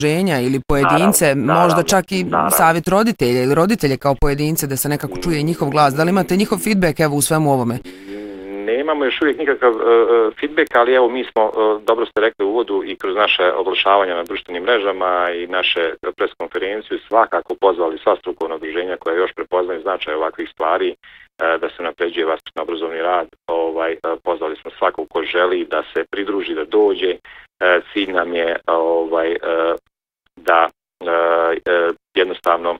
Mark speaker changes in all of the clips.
Speaker 1: udruženja ili pojedince, možda čak i savjet roditelja ili roditelje kao pojedince, da se nekako čuje njihov glas. Da li imate njihov feedback evo u svemu ovome?
Speaker 2: Nemamo još uvijek nikakav feedback, ali evo mi smo, dobro ste rekli u uvodu, i kroz naše oglašavanja na društvenim mrežama i naše pres konferenciju svakako pozvali sva strukovna udruženja koja još prepoznaju značaj ovakvih stvari, da se napređuje vaspitno-obrazovni rad. Pozvali smo svakog ko želi da se pridruži, da dođe. Cilj nam je da jednostavno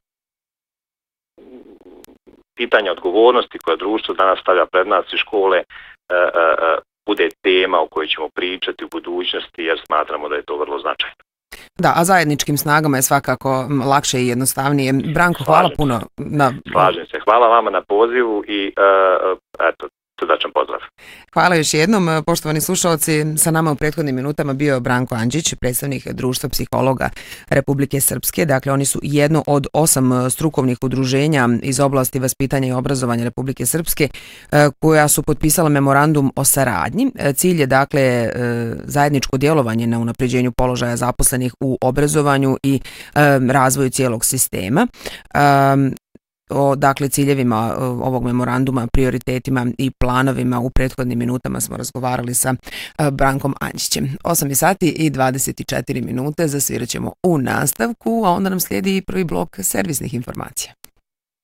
Speaker 2: pitanje odgovornosti koje društvo danas stavlja pred nas i škole bude tema o kojoj ćemo pričati u budućnosti, jer smatramo da je to vrlo značajno.
Speaker 1: Da, a zajedničkim snagama je svakako lakše i jednostavnije. Branko, hvala puno.
Speaker 2: Slažem se. Hvala vama na pozivu i eto, srdačan pozdrav.
Speaker 1: Hvala još jednom. Poštovani slušalci, sa nama u prethodnim minutama bio Branko Andžić, predstavnik Društva psihologa Republike Srpske. Dakle, oni su jedno od 8 strukovnih udruženja iz oblasti vaspitanja i obrazovanja Republike Srpske koja su potpisala memorandum o saradnji. Cilj je dakle zajedničko djelovanje na unapređenju položaja zaposlenih u obrazovanju i razvoju cijelog sistema. O ciljevima ovog memoranduma, prioritetima i planovima u prethodnim minutama smo razgovarali sa Brankom Andžićem. 8 sati i 24 minute, zasvirat ćemo u nastavku, a onda nam slijedi prvi blok servisnih informacija.